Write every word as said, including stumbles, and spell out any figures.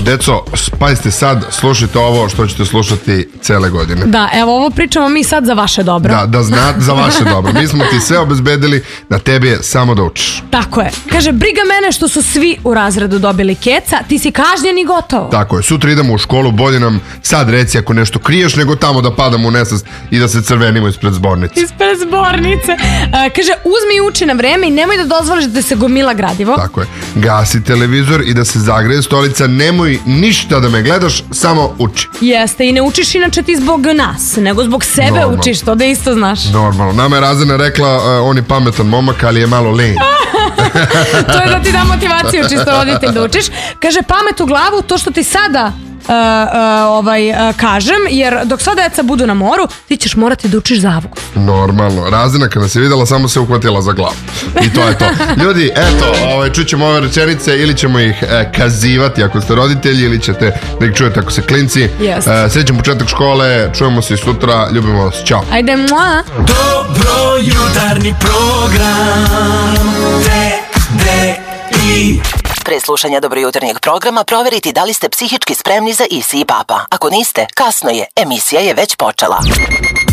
Deco, spajste sad, slušajte ovo što ćete slušati cele godine. Da, evo ovo pričamo mi sad za vaše dobro. Da, da zna, za vaše dobro. Mi smo ti sve obezbedili, na tebi je samo da učiš. Tako je. Kaže, briga mene što su svi u razredu dobili keca, ti si kažnjen i gotovo. Tako je, sutra idemo u školu, bolje nam sad reci ako nešto kriješ, nego tamo da padamo u nesvest i da se crvenimo ispred zbornice. Ispred zbornice. Uh, kaže, uzmi i uči na vreme i nemoj da dozvoliš da se gomila gradivo. Tako je. Gasi televizor i da se zagreje stolica, nemoj ništa da me gledaš, samo uči. Jeste, i ne učiš inače ti zbog nas, nego zbog sebe Normalno. Učiš, to da isto znaš. Normalno. Nama je Razana rekla, uh, on je pametan momak, ali je malo lenj. To je da ti da motivaciju čisto roditelj da učiš. Kaže, pamet u glavu, to što ti sada Uh, uh, ovaj, uh, kažem, jer dok sva deca budu na moru, ti ćeš morati da učiš za avgust. Normalno. Razina kada se videla, samo se uhvatila za glavu. I to je to. Ljudi, eto, ovaj, čućemo ove rečenice ili ćemo ih eh, kazivati ako ste roditelji, ili ćete da ih čujete ako ste klinci. Yes. Eh, srećan početak škole, čujemo se i sutra, ljubimo vas, ćao. Ajde, mua. Dobro jutarnji program T D I. Pre slušanja Dobro jutarnjeg programa proveriti da li ste psihički spremni za Isi i Papa. Ako niste, kasno je, emisija je već počela.